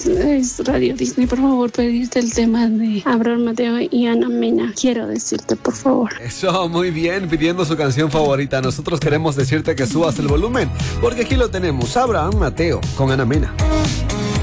es Radio Disney, por favor, pedirte el tema de Abraham Mateo y Ana Mena. Quiero decirte, por favor. Eso, muy bien, pidiendo su canción favorita. Nosotros queremos decirte que subas el volumen, porque aquí lo tenemos, Abraham Mateo con Ana Mena.